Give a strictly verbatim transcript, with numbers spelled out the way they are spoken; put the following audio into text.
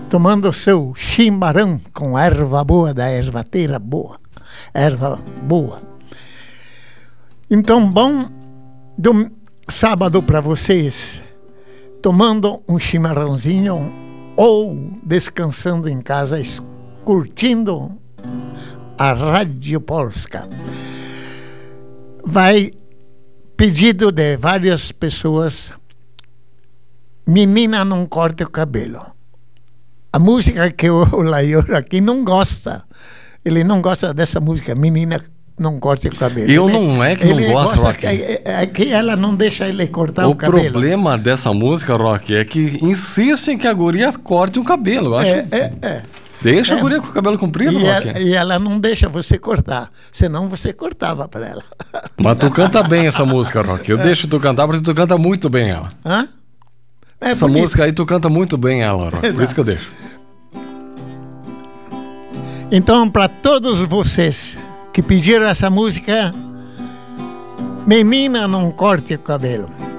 tomando seu chimarrão com erva boa, da ervateira boa, erva boa. Então, bom do sábado para vocês, tomando um chimarrãozinho ou descansando em casa, curtindo a Rádio Polska. Vai pedido de várias pessoas: Menina, não corte o cabelo. A música que o Laior aqui não gosta. Ele não gosta dessa música, Menina, não corte o cabelo. Eu ele, não é que não gosto, Rock. É, é que ela não deixa ele cortar o, o cabelo. O problema dessa música, Rock, é que insistem que a guria corte o cabelo. Eu acho. É, é, é. Deixa é. a guria com o cabelo comprido, e Rock. Ela, e ela não deixa você cortar. Senão você cortava para ela. Mas tu canta bem essa música, Rock. Eu é. deixo tu cantar porque tu canta muito bem ela. Hã? É essa música aí tu canta muito bem ela, Rock. Por isso que eu deixo. Então, para todos vocês que pediram essa música, Menina, não corte o cabelo.